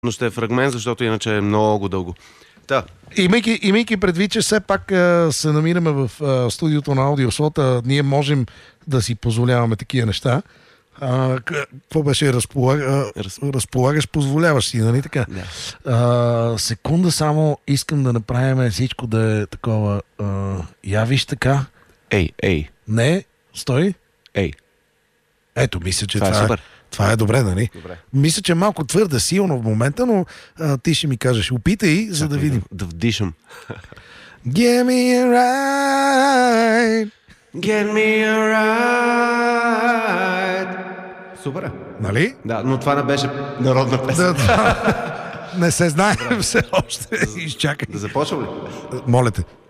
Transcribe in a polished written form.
но ще е фрагмент, защото иначе е много дълго. Да. Имайки предвид, че все пак се намираме в студиото на Аудиослот, ние можем да си позволяваме такива неща. Какво беше разполагаш, позволяваш си, нали така? Да. Секунда само искам да направим всичко да е такова. Я виж така. Ей. Не, стой. Ей. Ето, мисля, че Това е супер. Това е добре, нали? Добре. Мисля, че е малко твърде силно в момента, но ти ще ми кажеш. Опитай, за да видим. Да вдишам. Give me a ride. Get me a ride. Супер е. Нали? Да, но това не беше народна песен. Не се знае все още. Изчакай. Да започвам ли? Моля те.